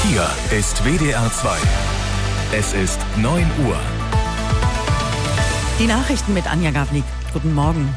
Hier ist WDR 2. Es ist 9 Uhr. Die Nachrichten mit Anja Gavlik. Guten Morgen.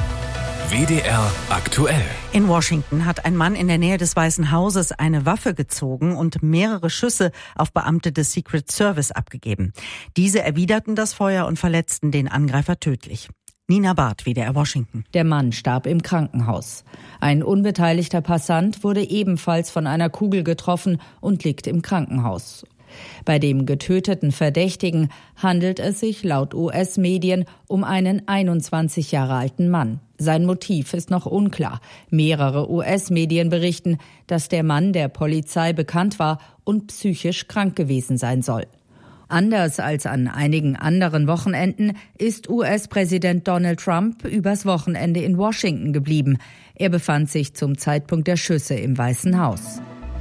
WDR aktuell. In Washington hat ein Mann in der Nähe des Weißen Hauses eine Waffe gezogen und mehrere Schüsse auf Beamte des Secret Service abgegeben. Diese erwiderten das Feuer und verletzten den Angreifer tödlich. Nina Barth, WDR Washington. Der Mann starb im Krankenhaus. Ein unbeteiligter Passant wurde ebenfalls von einer Kugel getroffen und liegt im Krankenhaus. Bei dem getöteten Verdächtigen handelt es sich laut US-Medien um einen 21 Jahre alten Mann. Sein Motiv ist noch unklar. Mehrere US-Medien berichten, dass der Mann der Polizei bekannt war und psychisch krank gewesen sein soll. Anders als an einigen anderen Wochenenden ist US-Präsident Donald Trump übers Wochenende in Washington geblieben. Er befand sich zum Zeitpunkt der Schüsse im Weißen Haus.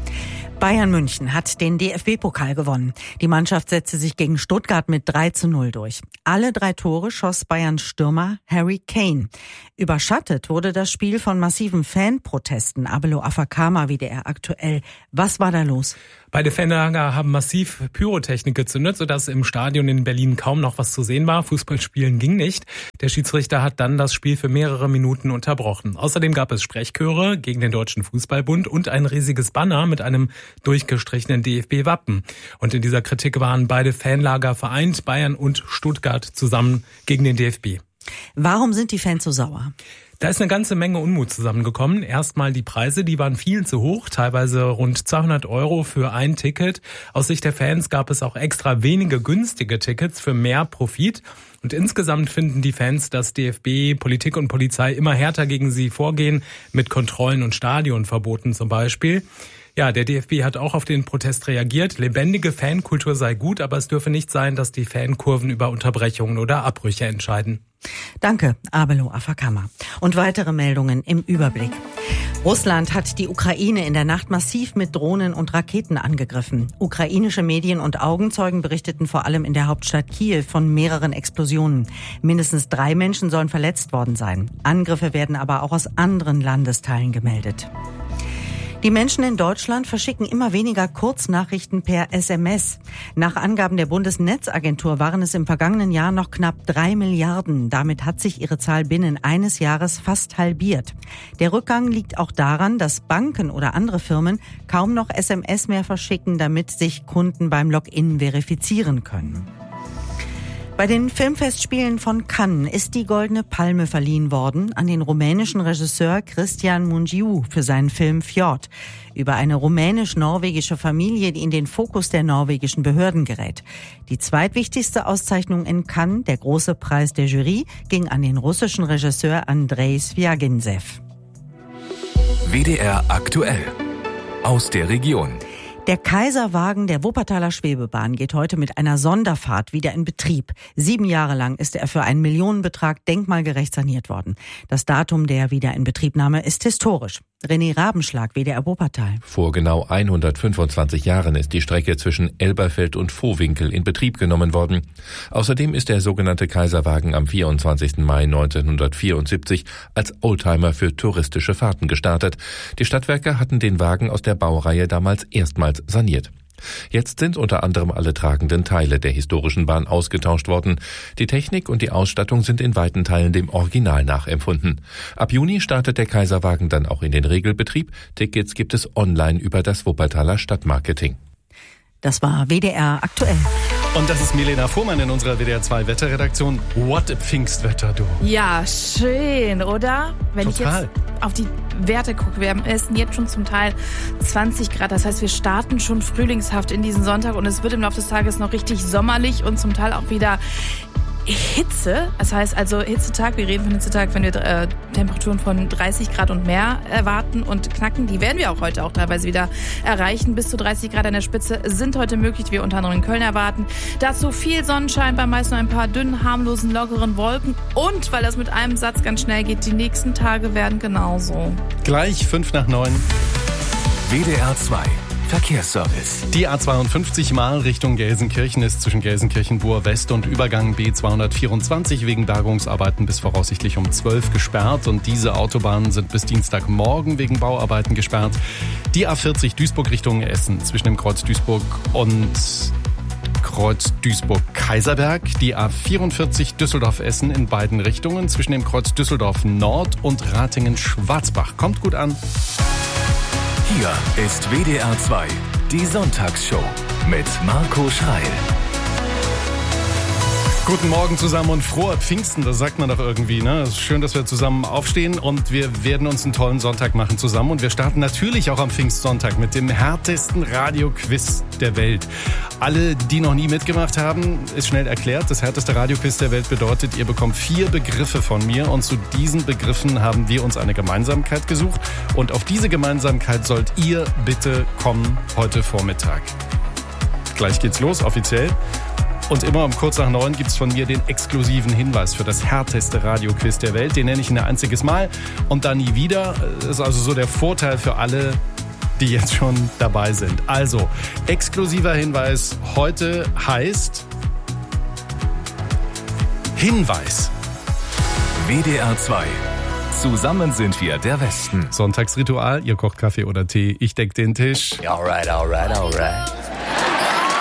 Bayern München hat den DFB-Pokal gewonnen. Die Mannschaft setzte sich gegen Stuttgart mit 3:0 durch. Alle 3 Tore schoss Bayerns Stürmer Harry Kane. Überschattet wurde das Spiel von massiven Fanprotesten. Abelo Afakama, WDR aktuell. Was war da los? Beide Fanlager haben massiv Pyrotechnik gezündet, sodass im Stadion in Berlin kaum noch was zu sehen war. Fußballspielen ging nicht. Der Schiedsrichter hat dann das Spiel für mehrere Minuten unterbrochen. Außerdem gab es Sprechchöre gegen den Deutschen Fußballbund und ein riesiges Banner mit einem durchgestrichenen DFB-Wappen. Und in dieser Kritik waren beide Fanlager vereint, Bayern und Stuttgart zusammen gegen den DFB. Warum sind die Fans so sauer? Da ist eine ganze Menge Unmut zusammengekommen. Erstmal die Preise, die waren viel zu hoch, teilweise rund 200 € für ein Ticket. Aus Sicht der Fans gab es auch extra wenige günstige Tickets für mehr Profit. Und insgesamt finden die Fans, dass DFB, Politik und Polizei immer härter gegen sie vorgehen, mit Kontrollen und Stadionverboten zum Beispiel. Ja, der DFB hat auch auf den Protest reagiert. Lebendige Fankultur sei gut, aber es dürfe nicht sein, dass die Fankurven über Unterbrechungen oder Abbrüche entscheiden. Danke, Abelo Afakama. Und weitere Meldungen im Überblick. Russland hat die Ukraine in der Nacht massiv mit Drohnen und Raketen angegriffen. Ukrainische Medien und Augenzeugen berichteten vor allem in der Hauptstadt Kiew von mehreren Explosionen. Mindestens 3 Menschen sollen verletzt worden sein. Angriffe werden aber auch aus anderen Landesteilen gemeldet. Die Menschen in Deutschland verschicken immer weniger Kurznachrichten per SMS. Nach Angaben der Bundesnetzagentur waren es im vergangenen Jahr noch knapp 3 Milliarden. Damit hat sich ihre Zahl binnen eines Jahres fast halbiert. Der Rückgang liegt auch daran, dass Banken oder andere Firmen kaum noch SMS mehr verschicken, damit sich Kunden beim Login verifizieren können. Bei den Filmfestspielen von Cannes ist die Goldene Palme verliehen worden an den rumänischen Regisseur Cristian Mungiu für seinen Film Fjord über eine rumänisch-norwegische Familie, die in den Fokus der norwegischen Behörden gerät. Die zweitwichtigste Auszeichnung in Cannes, der große Preis der Jury, ging an den russischen Regisseur Andrei Svyagintsev. WDR aktuell. Aus der Region. Der Kaiserwagen der Wuppertaler Schwebebahn geht heute mit einer Sonderfahrt wieder in Betrieb. 7 Jahre lang ist er für einen Millionenbetrag denkmalgerecht saniert worden. Das Datum der Wiederinbetriebnahme ist historisch. René Rabenschlag, WDR Wuppertal. Vor genau 125 Jahren ist die Strecke zwischen Elberfeld und Vohwinkel in Betrieb genommen worden. Außerdem ist der sogenannte Kaiserwagen am 24. Mai 1974 als Oldtimer für touristische Fahrten gestartet. Die Stadtwerke hatten den Wagen aus der Baureihe damals erstmals saniert. Jetzt sind unter anderem alle tragenden Teile der historischen Bahn ausgetauscht worden. Die Technik und die Ausstattung sind in weiten Teilen dem Original nachempfunden. Ab Juni startet der Kaiserwagen dann auch in den Regelbetrieb. Tickets gibt es online über das Wuppertaler Stadtmarketing. Das war WDR aktuell. Und das ist Milena Fuhrmann in unserer WDR 2 Wetterredaktion. What a Pfingstwetter, du. Ja, schön, oder? Wenn Total. ich jetzt auf die Werte gucke, wir essen jetzt schon zum Teil 20 Grad. Das heißt, wir starten schon frühlingshaft in diesen Sonntag und es wird im Laufe des Tages noch richtig sommerlich und zum Teil auch wieder Hitze. Das heißt also Hitzetag, wir reden von Hitzetag, wenn wir Temperaturen von 30 Grad und mehr erwarten und knacken. Die werden wir auch heute auch teilweise wieder erreichen. Bis zu 30 Grad an der Spitze sind heute möglich, die wir unter anderem in Köln erwarten. Dazu viel Sonnenschein, bei meist nur ein paar dünnen, harmlosen, lockeren Wolken. Und, weil das mit einem Satz ganz schnell geht, die nächsten Tage werden genauso. Gleich 8:55. WDR 2. Verkehrsservice. Die A52 mal Richtung Gelsenkirchen ist zwischen Gelsenkirchen-Buhr West und Übergang B224 wegen Bergungsarbeiten bis voraussichtlich um 12 gesperrt. Und diese Autobahnen sind bis Dienstagmorgen wegen Bauarbeiten gesperrt. Die A40 Duisburg Richtung Essen zwischen dem Kreuz Duisburg und Kreuz Duisburg-Kaiserberg, die A44 Düsseldorf-Essen in beiden Richtungen zwischen dem Kreuz Düsseldorf-Nord und Ratingen-Schwarzbach. Kommt gut an. Hier ist WDR 2, die Sonntagsshow mit Marco Schreil. Guten Morgen zusammen und frohe Pfingsten, das sagt man doch irgendwie, ne? Es ist schön, dass wir zusammen aufstehen und wir werden uns einen tollen Sonntag machen zusammen. Und wir starten natürlich auch am Pfingstsonntag mit dem härtesten Radioquiz der Welt. Alle, die noch nie mitgemacht haben, ist schnell erklärt. Das härteste Radioquiz der Welt bedeutet, ihr bekommt 4 Begriffe von mir und zu diesen Begriffen haben wir uns eine Gemeinsamkeit gesucht. Und auf diese Gemeinsamkeit sollt ihr bitte kommen heute Vormittag. Gleich geht's los, offiziell. Und immer um kurz nach 9 gibt's von mir den exklusiven Hinweis für das härteste Radioquiz der Welt. Den nenne ich ein einziges Mal und dann nie wieder. Das ist also so der Vorteil für alle, die jetzt schon dabei sind. Also, exklusiver Hinweis heute heißt Hinweis. WDR 2. Zusammen sind wir der Westen. Sonntagsritual, ihr kocht Kaffee oder Tee, ich deck den Tisch. Alright.